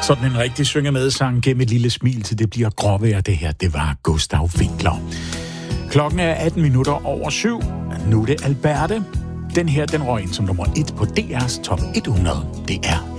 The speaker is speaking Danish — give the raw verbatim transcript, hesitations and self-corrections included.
Sådan en rigtig synge med sang gennem et lille smil til det bliver gråvejr. Det her, det var Gustav Winkler. Klokken er atten minutter over syv. Nu er det Alberte. Den her, den røg ind som nummer et på D R's top hundrede. Det er